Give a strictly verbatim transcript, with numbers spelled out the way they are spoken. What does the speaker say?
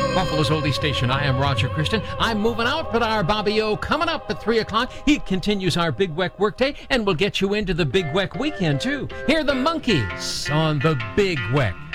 Buffalo's Oldie Station. I am Roger Christian. I'm moving out, but our Bobby O coming up at three o'clock. He continues our Big Weck workday, and we'll get you into the Big Weck weekend, too. Hear the Monkees on the Big Weck.